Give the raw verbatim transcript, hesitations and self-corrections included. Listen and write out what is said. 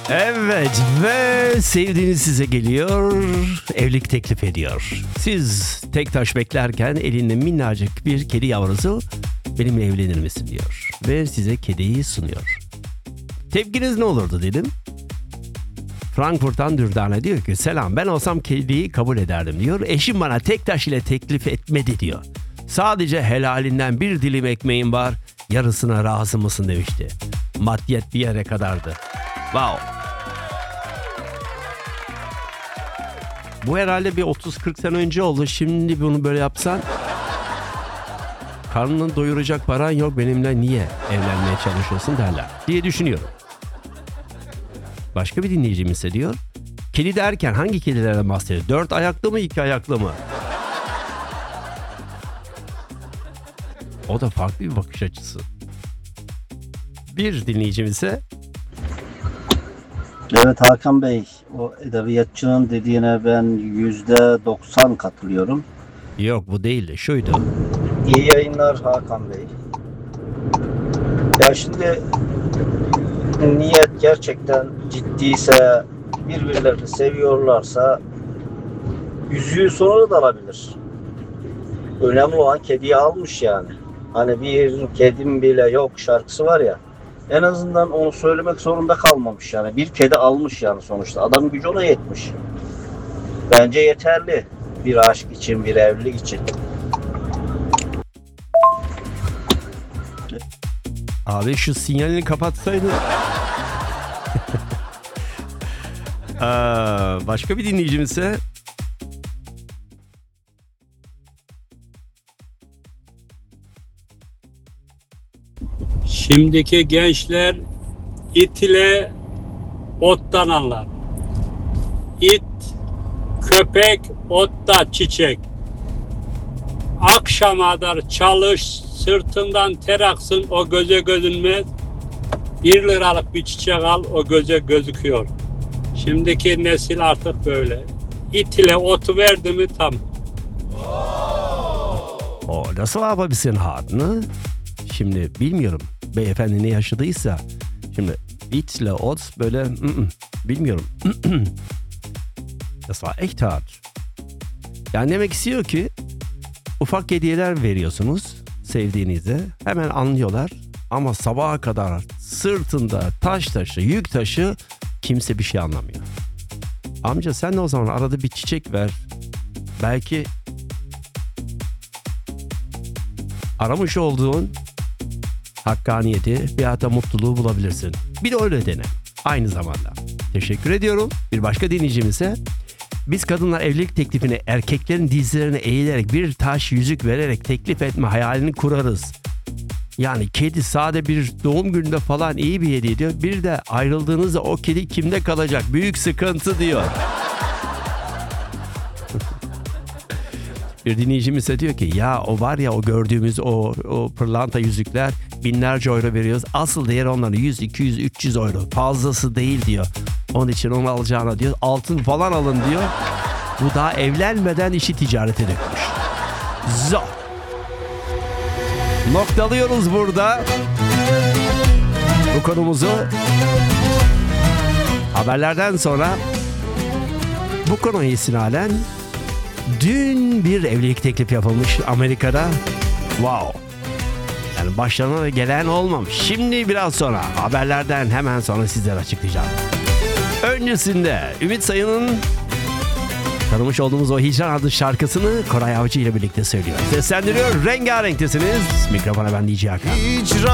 Evet ve sevdiğiniz size geliyor, evlilik teklif ediyor. Siz tek taş beklerken elinde minnacık bir kedi yavrusu benimle evlenir misin diyor. Ve size kediyi sunuyor. Tepkiniz ne olurdu dedim. Frankfurt'tan Dürdane diyor ki selam, ben olsam kediyi kabul ederdim diyor. Eşim bana tek taş ile teklif etmedi diyor. Sadece helalinden bir dilim ekmeğim var, yarısına razı mısın demişti. Maddiyet bir yere kadardı. Wow. Bu herhalde bir otuz kırk sene önce oldu. Şimdi bunu böyle yapsan, karnını doyuracak paran yok, benimle niye evlenmeye çalışıyorsun derler diye düşünüyorum. Başka bir dinleyicimiz ise diyor, kedi derken hangi kedilerden bahsediyor? Dört ayaklı mı, iki ayaklı mı? O da farklı bir bakış açısı. Bir dinleyicimiz ise Evet Hakan Bey, o edebiyatçının dediğine ben yüzde doksan katılıyorum. yok bu değildi, şuydu. İyi yayınlar Hakan Bey. Ya şimdi niyet gerçekten ciddiyse, birbirlerini seviyorlarsa yüzüğü sonra da alabilir. Önemli olan kediyi almış yani. Hani bir kedim bile yok şarkısı var ya. En azından onu söylemek zorunda kalmamış yani. Bir kedi almış yani sonuçta. Adamın gücü ona yetmiş. Bence yeterli. Bir aşk için, bir evlilik için. Abi şu sinyalini kapatsaydın. Aa, başka bir dinleyicimiz ise Şimdiki gençler it ile ottan anlar. İt, köpek, otta çiçek. Akşama kadar çalış, sırtından ter aksın, o göze gözünmez. Bir liralık bir çiçek al, o göze gözüküyor. Şimdiki nesil artık böyle. İt ile otu verdi mi tam. o nasıl yapabilsin hatını? Şimdi bilmiyorum beyefendi ne yaşadıysa. Şimdi itle ot böyle ı-ı, bilmiyorum. Das war echt hart. Yani demek istiyor ki ufak hediyeler veriyorsunuz sevdiğinize, hemen anlıyorlar ama sabaha kadar sırtında taş taşı, yük taşı, kimse bir şey anlamıyor. Amca sen de o zaman arada bir çiçek ver. Belki aramış olduğun hakkaniyeti, bir hatta mutluluğu bulabilirsin. Bir de öyle dene. Aynı zamanda. Teşekkür ediyorum. Bir başka dinleyicimize, biz kadınlar evlilik teklifini erkeklerin dizlerine eğilerek bir taş yüzük vererek teklif etme hayalini kurarız. Yani kedi sade bir doğum gününde falan iyi bir hediye diyor. Bir de ayrıldığınızda o kedi kimde kalacak? Büyük sıkıntı diyor. Bir dinleyicimiz ise diyor ki ya o var ya o gördüğümüz o, o pırlanta yüzükler binlerce euro veriyoruz. Asıl değeri onların yüz, iki yüz, üç yüz euro. Fazlası değil diyor. Onun için onu alacağına diyor altın falan alın diyor. Bu daha evlenmeden işi ticarete dökmüş. Zor. Noktalıyoruz burada bu konumuzu. Haberlerden sonra bu konuya istinaden dün bir evlilik teklifi yapılmış Amerika'da. Wow. Yani başlarına gelen olmamış. Şimdi biraz sonra haberlerden hemen sonra sizlere açıklayacağım. Öncesinde Ümit Sayın'ın tanımış olduğumuz o Hicran adlı şarkısını Koray Avcı ile birlikte söylüyor. Seslendiriyor. Rengarenktesiniz. Mikrofona ben D J Hakan.